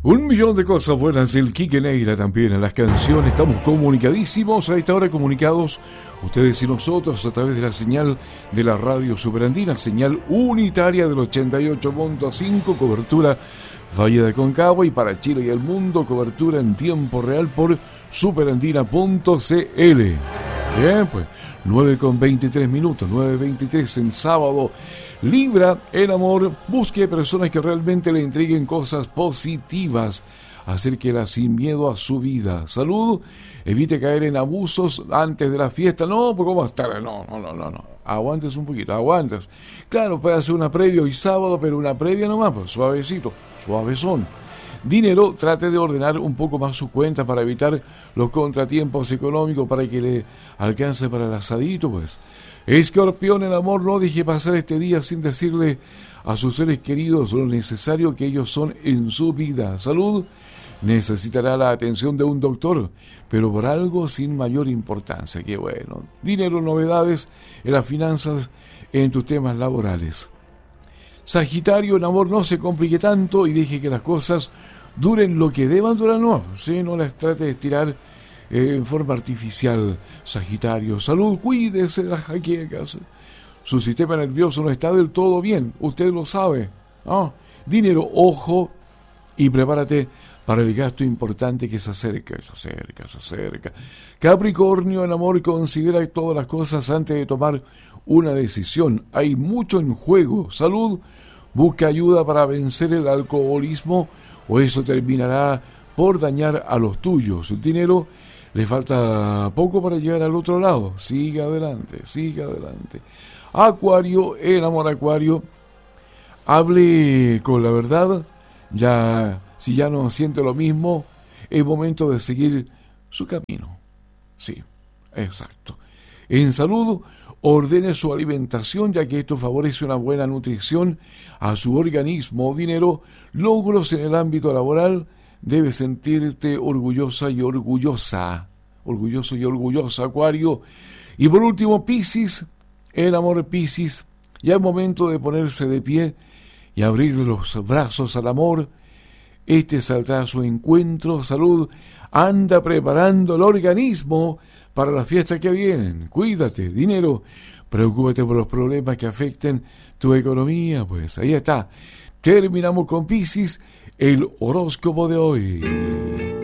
Un millón de cosas buenas del Quique Neira también en las canciones. Estamos comunicadísimos a esta hora, comunicados ustedes y nosotros a través de la señal de la radio Superandina, señal unitaria del 88.5, cobertura Valle de Aconcagua y para Chile y el mundo, cobertura en tiempo real por superandina.cl. Bien, pues 9:23 minutos, 9:23 en sábado. Libra el amor, busque personas que realmente le entreguen cosas positivas, acérquela sin miedo a su vida. Salud, evite caer en abusos antes de la fiesta. No, pues ¿cómo estar? No. Aguantes un poquito, aguantas. Claro, puede hacer una previa hoy sábado, pero una previa nomás, pues suavecito, suavezón. Dinero, trate de ordenar un poco más su cuenta para evitar los contratiempos económicos, para que le alcance para el asadito, pues. Escorpión, el amor, no deje pasar este día sin decirle a sus seres queridos lo necesario que ellos son en su vida. Salud, necesitará la atención de un doctor, pero por algo sin mayor importancia. Qué bueno. Dinero, novedades en las finanzas, en tus temas laborales. Sagitario, el amor, no se complique tanto y deje que las cosas duren lo que deban durar, no, ¿sí? No las trate de estirar en forma artificial. Sagitario, salud, cuídese las jaquecas. Su sistema nervioso no está del todo bien, usted lo sabe. Dinero, ojo y prepárate para el gasto importante que se acerca. Capricornio, el amor, considera todas las cosas antes de tomar una decisión. Hay mucho en juego. Salud, busca ayuda para vencer el alcoholismo o eso terminará por dañar a los tuyos. Dinero, le falta poco para llegar al otro lado. Siga adelante. Acuario, el amor, Acuario, hable con la verdad. Si ya no siente lo mismo, es momento de seguir su camino. Sí, exacto. En salud, ordene su alimentación, ya que esto favorece una buena nutrición a su organismo. Dinero, logros en el ámbito laboral, debes sentirte orgulloso y orgullosa, Acuario. Y por último, Piscis, el amor, Piscis, ya es momento de ponerse de pie y abrir los brazos al amor. Este saldrá a su encuentro. Salud, anda preparando el organismo para las fiestas que vienen. Cuídate. Dinero, preocúpate por los problemas que afecten tu economía. Pues ahí está. Terminamos con Piscis, el horóscopo de hoy.